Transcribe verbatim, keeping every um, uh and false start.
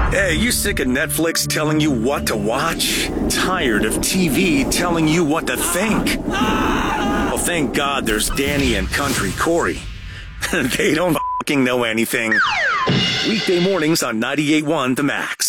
Hey, you sick of Netflix telling you what to watch? Tired of T V telling you what to think? Well, thank God there's Danny and Country Corey. They don't fucking know anything. Weekday mornings on ninety-eight point one The Max.